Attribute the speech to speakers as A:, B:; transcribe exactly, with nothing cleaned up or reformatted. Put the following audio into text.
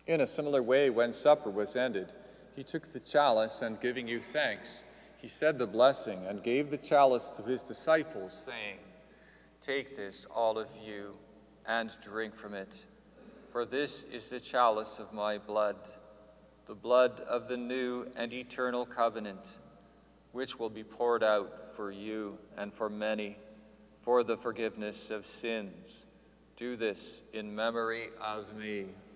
A: In a similar way, when supper was ended, he took the chalice, and giving you thanks, he said the blessing and gave the chalice to his disciples, saying, "Take this, all of you, and drink from it, for this is the chalice of my blood, the blood of the new and eternal covenant, which will be poured out for you and for many for the forgiveness of sins. Do this in memory of me."